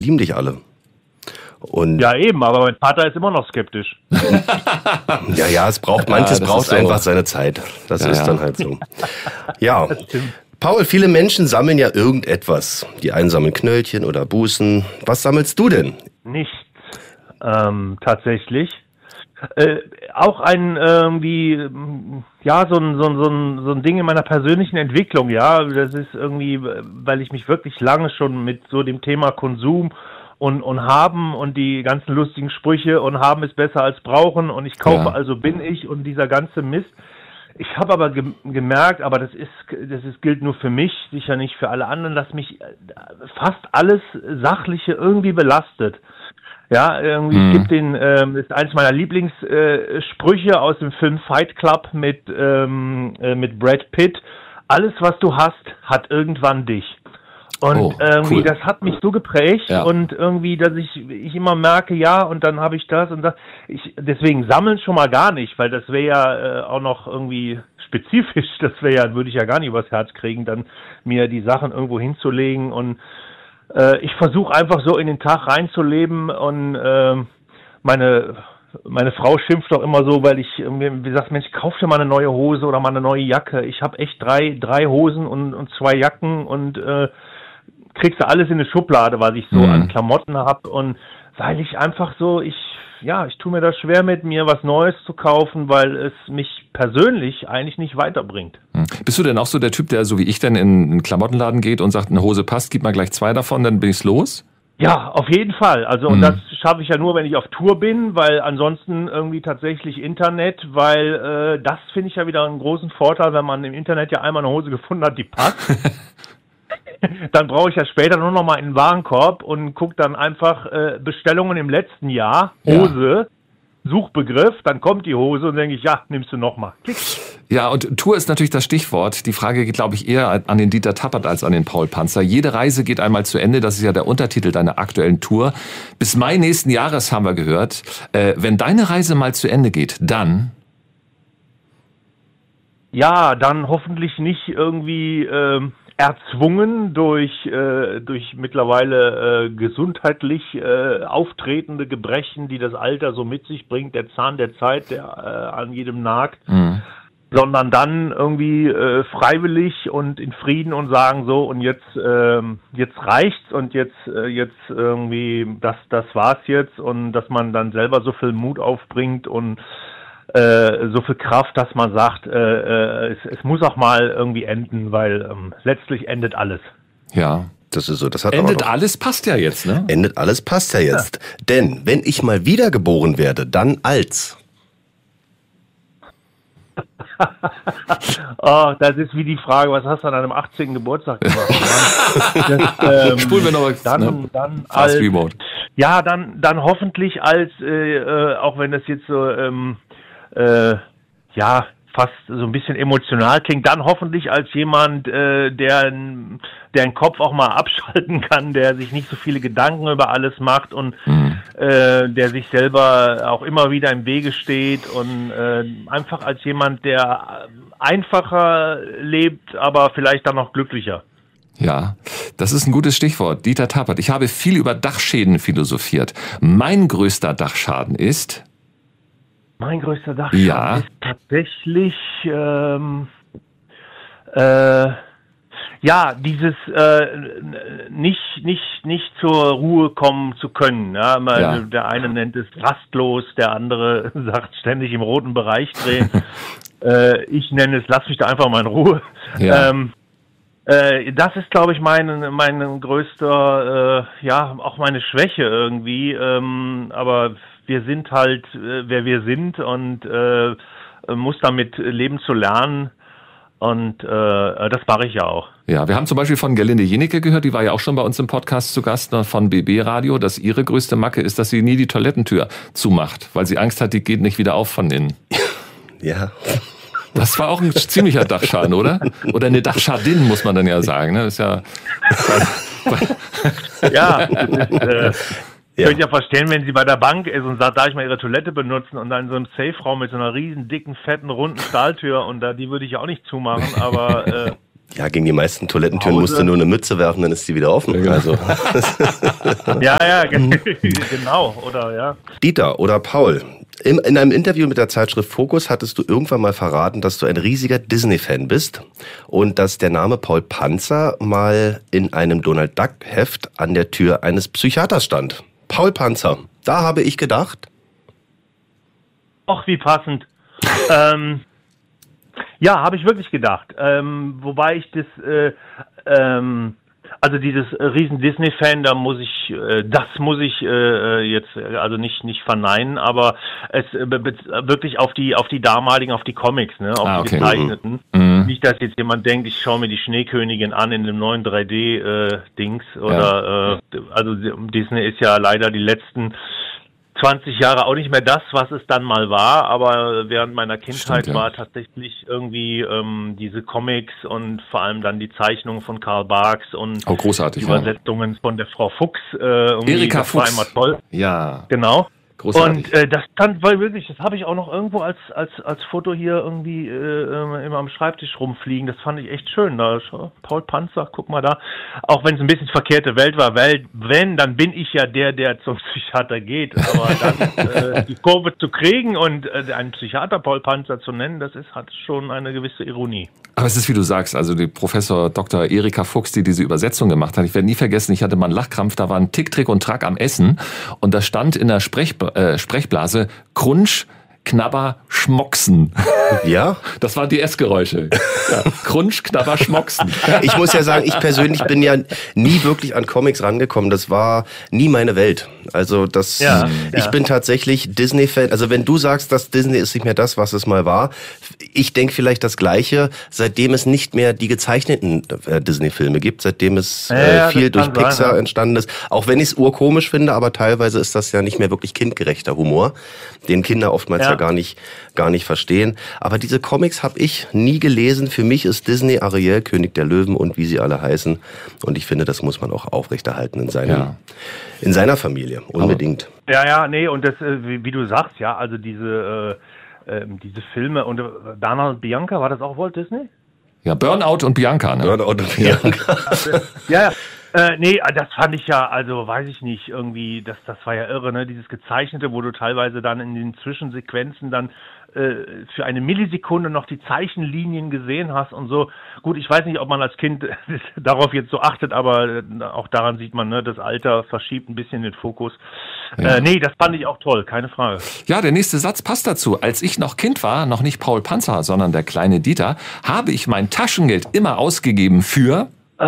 lieben dich alle. Und ja, eben, aber mein Vater ist immer noch skeptisch. ja, manches braucht so einfach seine Zeit. Das ist dann halt so. Ja, Paul, viele Menschen sammeln ja irgendetwas. Die einen sammeln Knöllchen oder Bußen. Was sammelst du denn? Nichts, tatsächlich. Auch ein irgendwie, ja, so ein Ding in meiner persönlichen Entwicklung, ja. Das ist irgendwie, weil ich mich wirklich lange schon mit so dem Thema Konsum und haben und die ganzen lustigen Sprüche und haben ist besser als brauchen und ich kaufe, also bin ich und dieser ganze Mist. Ich habe aber gemerkt, aber das gilt nur für mich, sicher nicht für alle anderen, dass mich fast alles Sachliche irgendwie belastet. Ja, irgendwie, es gibt ist eins meiner Lieblingssprüche aus dem Film Fight Club mit Brad Pitt. Alles, was du hast, hat irgendwann dich. Und irgendwie, das hat mich so geprägt und irgendwie, dass ich immer merke, ja, und dann habe ich das und das. Deswegen sammeln schon mal gar nicht, weil das wäre ja auch noch irgendwie spezifisch. Würde ich ja gar nicht übers Herz kriegen, dann mir die Sachen irgendwo hinzulegen und ich versuche einfach so in den Tag reinzuleben und meine Frau schimpft doch immer so, weil ich wie sagt, Mensch, kauf dir mal eine neue Hose oder mal eine neue Jacke. Ich habe echt drei Hosen und 2 Jacken und kriegst du alles in eine Schublade, was ich so an Klamotten habe und weil ich einfach so, ich tue mir das schwer mit mir was Neues zu kaufen, weil es mich persönlich eigentlich nicht weiterbringt. Bist du denn auch so der Typ, der so wie ich dann in einen Klamottenladen geht und sagt, eine Hose passt, gib mal gleich 2 davon, dann bin ich's los? Ja, auf jeden Fall. Also und das schaffe ich ja nur, wenn ich auf Tour bin, weil ansonsten irgendwie tatsächlich Internet, weil das finde ich ja wieder einen großen Vorteil, wenn man im Internet ja einmal eine Hose gefunden hat, die passt. Dann brauche ich ja später nur noch mal in den Warenkorb und gucke dann einfach Bestellungen im letzten Jahr, Hose, Suchbegriff, dann kommt die Hose und denke ich, ja, nimmst du noch mal. Klick. Ja, und Tour ist natürlich das Stichwort. Die Frage geht, glaube ich, eher an den Dieter Tappert als an den Paul Panzer. Jede Reise geht einmal zu Ende. Das ist ja der Untertitel deiner aktuellen Tour. Bis Mai nächsten Jahres haben wir gehört. Wenn deine Reise mal zu Ende geht, dann? Ja, dann hoffentlich nicht irgendwie erzwungen durch mittlerweile gesundheitlich auftretende Gebrechen, die das Alter so mit sich bringt, der Zahn der Zeit, der an jedem nagt, sondern dann irgendwie freiwillig und in Frieden und sagen so und jetzt reicht's und jetzt irgendwie das war's jetzt und dass man dann selber so viel Mut aufbringt und so viel Kraft, dass man sagt, es muss auch mal irgendwie enden, weil letztlich endet alles. Ja. Das ist so. Das hat Endet alles passt ja jetzt, ne? Endet alles passt ja jetzt. Ja. Denn wenn ich mal wiedergeboren werde, dann als... Oh, das ist wie die Frage, was hast du an deinem 18. Geburtstag gemacht? Spulen wir noch dann Fast als, Remote. Ja, dann hoffentlich als, auch wenn das jetzt so fast so ein bisschen emotional klingt, dann hoffentlich als jemand, der den Kopf auch mal abschalten kann, der sich nicht so viele Gedanken über alles macht und der sich selber auch immer wieder im Wege steht und einfach als jemand, der einfacher lebt, aber vielleicht dann noch glücklicher. Ja, das ist ein gutes Stichwort. Dieter Tappert. Ich habe viel über Dachschäden philosophiert. Mein größter Dachschaden ist... Mein größter Dachschaden ist tatsächlich dieses nicht zur Ruhe kommen zu können. Ja? Der eine nennt es rastlos, der andere sagt ständig im roten Bereich drehen. Ich nenne es, lass mich da einfach mal in Ruhe. Ja. Das ist, glaube ich, mein größter, auch meine Schwäche irgendwie. Aber wir sind halt, wer wir sind und muss damit leben zu lernen. Und das mache ich ja auch. Ja, wir haben zum Beispiel von Gerlinde Jenecke gehört, die war ja auch schon bei uns im Podcast zu Gast von BB Radio, dass ihre größte Macke ist, dass sie nie die Toilettentür zumacht, weil sie Angst hat, die geht nicht wieder auf von innen. Ja. Das war auch ein ziemlicher Dachschaden, oder? Oder eine Dachschadin, muss man dann ja sagen. Ne? Das ist ja. Ja, ich könnte ja verstehen, wenn sie bei der Bank ist und sagt, darf ich mal ihre Toilette benutzen und dann in so einem Safe-Raum mit so einer riesen, dicken, fetten, runden Stahltür und die würde ich ja auch nicht zumachen, aber Ja, gegen die meisten Toilettentüren musst du nur eine Mütze werfen, dann ist die wieder offen. Ja, also. ja, genau, oder ja. Dieter oder Paul, in einem Interview mit der Zeitschrift Focus hattest du irgendwann mal verraten, dass du ein riesiger Disney-Fan bist und dass der Name Paul Panzer mal in einem Donald Duck-Heft an der Tür eines Psychiaters stand. Paul Panzer, da habe ich gedacht. Ach, wie passend. Ja, habe ich wirklich gedacht. Wobei ich das, also dieses riesen Disney-Fan, das muss ich jetzt also nicht verneinen, aber es wirklich auf die damaligen, auf die Comics, ne, auf die gezeichneten. Nicht, dass jetzt jemand denkt, ich schaue mir die Schneekönigin an in dem neuen 3D-Dings oder also Disney ist ja leider die letzten 20 Jahre auch nicht mehr das, was es dann mal war, aber während meiner Kindheit war tatsächlich irgendwie diese Comics und vor allem dann die Zeichnungen von Karl Barks und großartig, die Übersetzungen von der Frau Fuchs. Erika Fuchs. Das war immer toll. Ja. Genau. Großartig. Und das stand, weil wirklich, das habe ich auch noch irgendwo als Foto hier irgendwie immer am Schreibtisch rumfliegen. Das fand ich echt schön. Da Paul Panzer, guck mal da. Auch wenn es ein bisschen verkehrte Welt war, weil dann bin ich ja der zum Psychiater geht. Aber dann die Kurve zu kriegen und einen Psychiater Paul Panzer zu nennen, hat schon eine gewisse Ironie. Aber es ist, wie du sagst, also die Professor Dr. Erika Fuchs, die diese Übersetzung gemacht hat. Ich werde nie vergessen, ich hatte mal einen Lachkrampf, da war ein Tick, Trick und Track am Essen und da stand in der Sprechblase Crunch, Knabber, Schmocksen. Ja? Das waren die Essgeräusche. Ja. Crunch, Knabber, Schmocksen. Ich muss ja sagen, ich persönlich bin ja nie wirklich an Comics rangekommen. Das war nie meine Welt. Also ich bin tatsächlich Disney-Fan. Also wenn du sagst, dass Disney ist nicht mehr das, was es mal war, ich denke vielleicht das Gleiche, seitdem es nicht mehr die gezeichneten Disney-Filme gibt, seitdem es viel durch Pixar entstanden ist. Auch wenn ich es urkomisch finde, aber teilweise ist das ja nicht mehr wirklich kindgerechter Humor, den Kinder oftmals ja gar nicht verstehen. Aber diese Comics habe ich nie gelesen. Für mich ist Disney, Ariel, König der Löwen und wie sie alle heißen. Und ich finde, das muss man auch aufrechterhalten in seiner Familie. Unbedingt. Nee, und das, wie du sagst, ja, also diese Filme und Dana und Bianca, war das auch Walt Disney? Ja, Burnout und Bianca, ne? Burnout und Bianca. Ja. Nee, das fand ich ja, also weiß ich nicht, irgendwie, das war ja irre, ne? Dieses Gezeichnete, wo du teilweise dann in den Zwischensequenzen dann für eine Millisekunde noch die Zeichenlinien gesehen hast und so. Gut, ich weiß nicht, ob man als Kind darauf jetzt so achtet, aber auch daran sieht man, ne, das Alter verschiebt ein bisschen den Fokus. Ja. Nee, das fand ich auch toll, keine Frage. Ja, der nächste Satz passt dazu. Als ich noch Kind war, noch nicht Paul Panzer, sondern der kleine Dieter, habe ich mein Taschengeld immer ausgegeben für...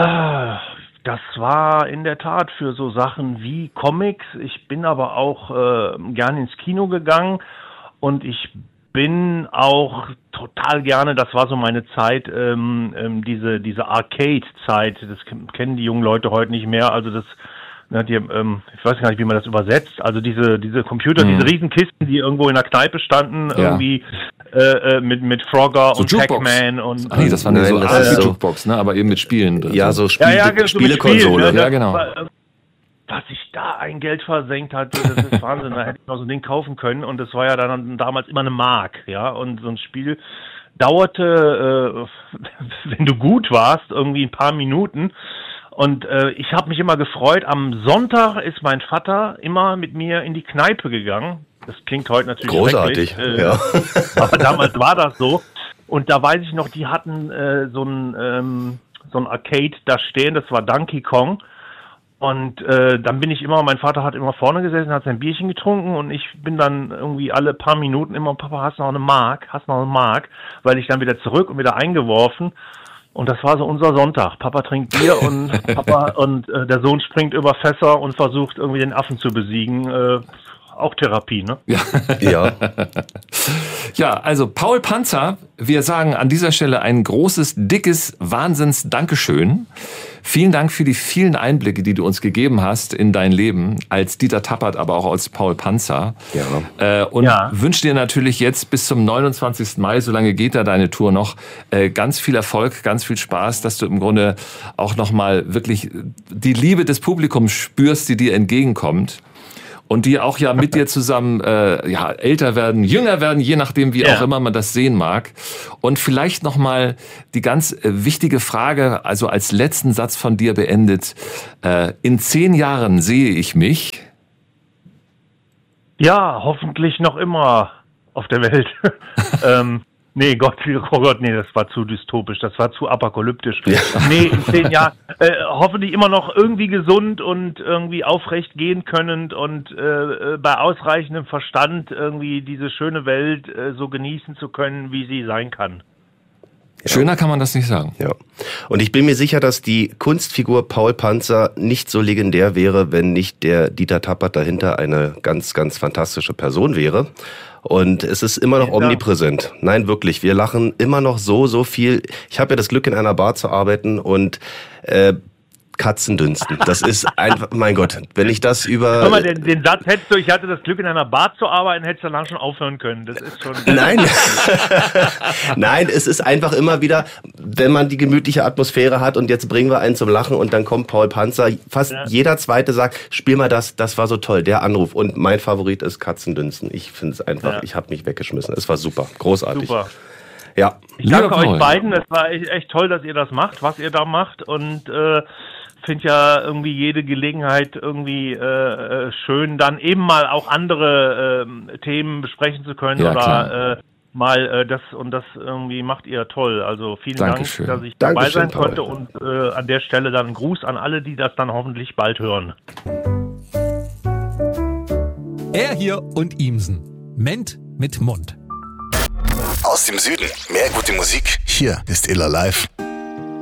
Das war in der Tat für so Sachen wie Comics. Ich bin aber auch gerne ins Kino gegangen und ich bin auch total gerne, das war so meine Zeit, diese Arcade-Zeit, das kennen die jungen Leute heute nicht mehr, also das, ich weiß gar nicht, wie man das übersetzt, also diese Computer, diese Riesenkisten, die irgendwo in der Kneipe standen, irgendwie mit Frogger so und Pac-Man und... Ach nee, das war nicht so eine Jukebox, ne, aber eben mit Spielen drin. Ja, so Spielekonsole. Ne? Ja, genau. Was sich da ein Geld versenkt hat, das ist Wahnsinn. Da hätte ich noch so ein Ding kaufen können und das war ja dann damals immer eine Mark, ja, und so ein Spiel dauerte, wenn du gut warst, irgendwie ein paar Minuten und ich habe mich immer gefreut, am Sonntag ist mein Vater immer mit mir in die Kneipe gegangen. Das klingt heute natürlich großartig, ja. Aber damals war das so und da weiß ich noch, die hatten so ein Arcade da stehen, das war Donkey Kong. Und dann bin ich immer, mein Vater hat immer vorne gesessen, hat sein Bierchen getrunken und ich bin dann irgendwie alle paar Minuten immer, Papa, hast du noch eine Mark, weil ich dann wieder zurück und wieder eingeworfen. Und das war so unser Sonntag. Papa trinkt Bier und der Sohn springt über Fässer und versucht irgendwie den Affen zu besiegen. Auch Therapie, ne? Ja. Ja, also Paul Panzer, wir sagen an dieser Stelle ein großes, dickes Wahnsinns-Dankeschön. Vielen Dank für die vielen Einblicke, die du uns gegeben hast in dein Leben als Dieter Tappert, aber auch als Paul Panzer. Ja. Und wünsche dir natürlich jetzt bis zum 29. Mai, so lange geht da deine Tour noch, ganz viel Erfolg, ganz viel Spaß, dass du im Grunde auch nochmal wirklich die Liebe des Publikums spürst, die dir entgegenkommt. und die auch ja mit dir zusammen älter werden, jünger werden, je nachdem, wie auch immer man das sehen mag. Und vielleicht nochmal die ganz wichtige Frage, also als letzten Satz von dir beendet. In 10 Jahren sehe ich mich... Ja, hoffentlich noch immer auf der Welt. Nee, oh Gott, nee, das war zu dystopisch, das war zu apokalyptisch. Ja. Nee, in 10 Jahren hoffentlich immer noch irgendwie gesund und irgendwie aufrecht gehen können und bei ausreichendem Verstand irgendwie diese schöne Welt so genießen zu können, wie sie sein kann. Ja. Schöner kann man das nicht sagen. Ja. Und ich bin mir sicher, dass die Kunstfigur Paul Panzer nicht so legendär wäre, wenn nicht der Dieter Tappert dahinter eine ganz, ganz fantastische Person wäre. Und es ist immer noch omnipräsent. Nein, wirklich. Wir lachen immer noch so viel. Ich habe ja das Glück, in einer Bar zu arbeiten und Katzendünsten. Das ist einfach, mein Gott, wenn ich das über... Hör mal, den Satz hättest du, ich hatte das Glück, in einer Bar zu arbeiten, hättest du lang schon aufhören können. Das ist schon... Nein. Nein, es ist einfach immer wieder, wenn man die gemütliche Atmosphäre hat und jetzt bringen wir einen zum Lachen und dann kommt Paul Panzer. Fast jeder Zweite sagt, spiel mal das war so toll, der Anruf. Und mein Favorit ist Katzendünsten. Ich finde es einfach, ich habe mich weggeschmissen. Es war super, großartig. Super. Ja. Ich danke euch beiden. Es war echt toll, dass ihr das macht, was ihr da macht. Und finde ja irgendwie jede Gelegenheit irgendwie schön, dann eben mal auch andere Themen besprechen zu können oder mal das und das irgendwie macht ihr toll. Also vielen Dank, dass ich dabei sein konnte und an der Stelle dann einen Gruß an alle, die das dann hoffentlich bald hören. Er hier und Ihmsen. Ment mit Mund. Aus dem Süden. Mehr gute Musik. Hier ist Iller Live.